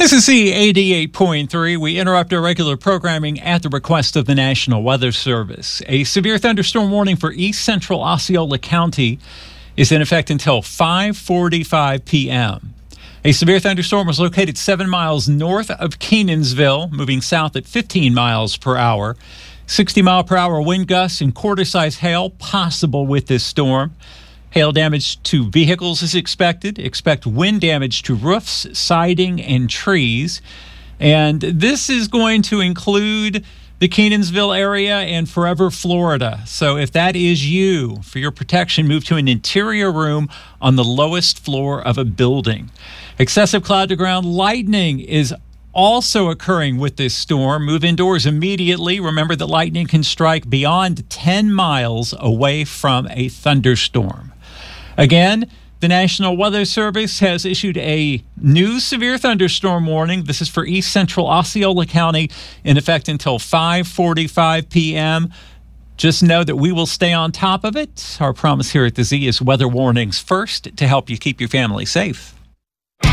This is Z88.3. We interrupt our regular programming at the request of the National Weather Service. A severe thunderstorm warning for east central Osceola County is in effect until 5:45 p.m. A severe thunderstorm was located 7 miles north of Kenansville, moving south at 15 miles per hour. 60-mile-per-hour wind gusts and quarter-size hail possible with this storm. Hail damage to vehicles is expected. Expect wind damage to roofs, siding, and trees. And this is going to include the Kenansville area and Forever, Florida. So if that is you, for your protection, move to an interior room on the lowest floor of a building. Excessive cloud-to-ground lightning is also occurring with this storm. Move indoors immediately. Remember that lightning can strike beyond 10 miles away from a thunderstorm. Again, the National Weather Service has issued a new severe thunderstorm warning. This is for east central Osceola County, in effect until 5:45 p.m. Just know that we will stay on top of it. Our promise here at the Z is weather warnings first to help you keep your family safe.